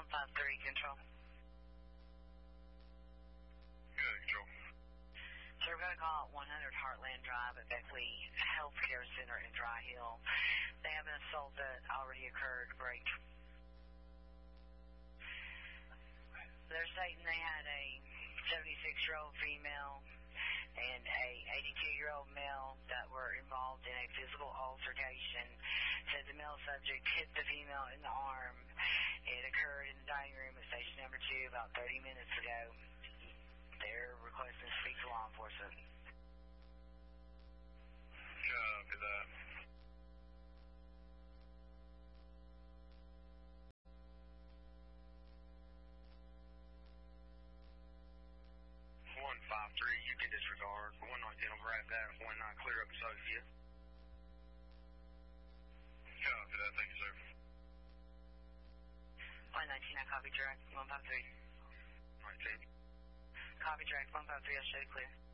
153 Control. Good, Control. So we're going to call 100 Heartland Drive at Beckley Healthcare Center in Dry Hill. They have an assault that already occurred. Break. They're stating they had a 76-year-old female and a 82-year-old male that were involved in a physical altercation. Said the male subject hit the female in the arm. It occurred in the dining room at station number 2 about 30 minutes ago. They're requesting to speak to law enforcement. Copy that. You can disregard. 119 will grab that. 19 clear up associate. Copy that. Thank you, sir. 119, I copy direct 153. 19. Copy direct 153, I'll show you clear.